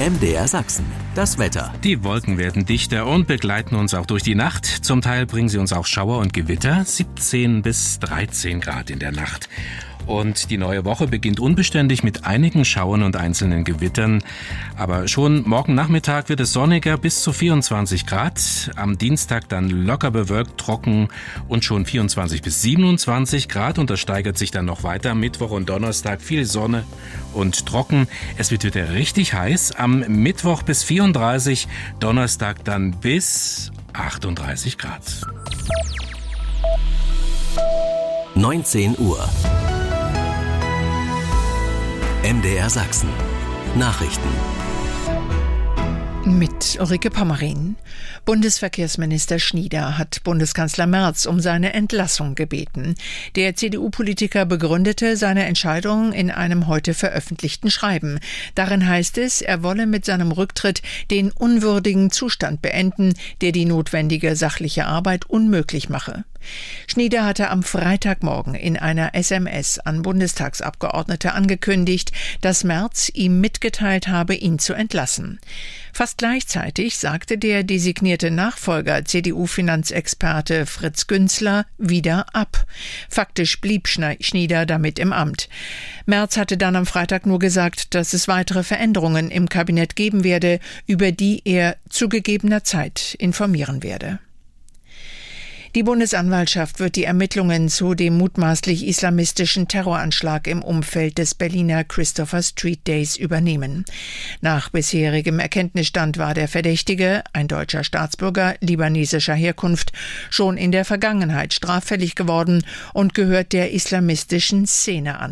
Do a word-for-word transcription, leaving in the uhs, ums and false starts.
M D R Sachsen, das Wetter. Die Wolken werden dichter und begleiten uns auch durch die Nacht. Zum Teil bringen sie uns auch Schauer und Gewitter. siebzehn bis dreizehn Grad in der Nacht. Und die neue Woche beginnt unbeständig mit einigen Schauern und einzelnen Gewittern. Aber schon morgen Nachmittag wird es sonniger bis zu vierundzwanzig Grad. Am Dienstag dann locker bewölkt, trocken und schon vierundzwanzig bis siebenundzwanzig Grad. Und das steigert sich dann noch weiter. Mittwoch und Donnerstag viel Sonne und trocken. Es wird wieder richtig heiß. Am Mittwoch bis vierunddreißig, Donnerstag dann bis achtunddreißig Grad. neunzehn Uhr. M D R Sachsen. Nachrichten. Mit Ulrike Pommerin. Bundesverkehrsminister Schnieder hat Bundeskanzler Merz um seine Entlassung gebeten. Der C D U-Politiker begründete seine Entscheidung in einem heute veröffentlichten Schreiben. Darin heißt es, er wolle mit seinem Rücktritt den unwürdigen Zustand beenden, der die notwendige sachliche Arbeit unmöglich mache. Schnieder hatte am Freitagmorgen in einer S M S an Bundestagsabgeordnete angekündigt, dass Merz ihm mitgeteilt habe, ihn zu entlassen. Fast gleichzeitig sagte der designierte Nachfolger C D U-Finanzexperte Fritz Günzler wieder ab. Faktisch blieb Schnieder damit im Amt. Merz hatte dann am Freitag nur gesagt, dass es weitere Veränderungen im Kabinett geben werde, über die er zu gegebener Zeit informieren werde. Die Bundesanwaltschaft wird die Ermittlungen zu dem mutmaßlich islamistischen Terroranschlag im Umfeld des Berliner Christopher Street Days übernehmen. Nach bisherigem Erkenntnisstand war der Verdächtige, ein deutscher Staatsbürger libanesischer Herkunft, schon in der Vergangenheit straffällig geworden und gehört der islamistischen Szene an.